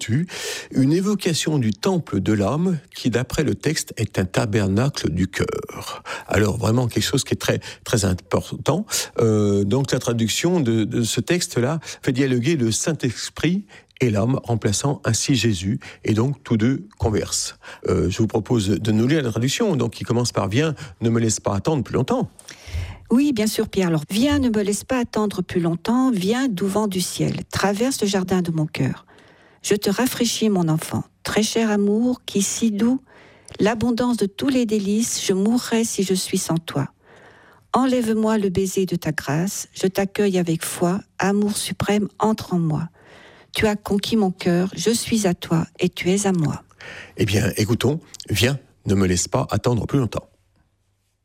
tu, une évocation du temple de l'âme qui, d'après le texte, est un tabernacle du cœur. Alors vraiment quelque chose qui est très, très important. Donc la traduction de ce texte-là fait dialoguer le Saint-Esprit et l'âme, remplaçant ainsi Jésus, et donc tous deux conversent. Je vous propose de nous lire la traduction, donc qui commence par « Viens, ne me laisse pas attendre plus longtemps ». Oui, bien sûr, Pierre. Alors, viens, ne me laisse pas attendre plus longtemps, viens, doux vent du ciel, traverse le jardin de mon cœur. Je te rafraîchis, mon enfant, très cher amour, qui si doux, l'abondance de tous les délices, je mourrais si je suis sans toi. Enlève-moi le baiser de ta grâce, je t'accueille avec foi, amour suprême, entre en moi. Tu as conquis mon cœur, je suis à toi et tu es à moi. Eh bien, écoutons, viens, ne me laisse pas attendre plus longtemps.